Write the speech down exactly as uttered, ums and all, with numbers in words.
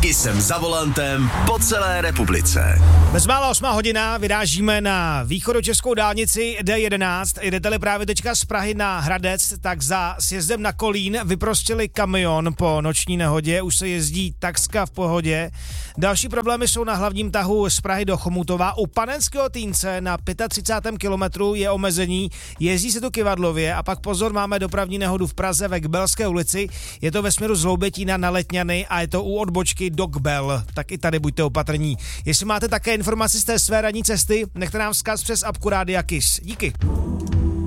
Kisem za volantem po celé republice. Bezmála osmá hodina, vyrážíme na východočeskou dálnici D jedenáct. Jdete-li právě teďka z Prahy na Hradec, tak za sjezdem na Kolín vyprostili kamion po noční nehodě. Už se jezdí takřka v pohodě. Další problémy jsou na hlavním tahu z Prahy do Chomutova. U Panenského Týnce na třicátém pátém kilometru je omezení. Jezdí se tu kyvadlově a pak pozor, máme dopravní nehodu v Praze ve Kbelské ulici. Je to ve směru z Hloubětína na Letňany a je to u odbočky do Kbel. Tak i tady buďte opatrní. Jestli máte také informaci z té své ranní cesty, nechte nám vzkaz přes apku Rádia Kiss. Díky.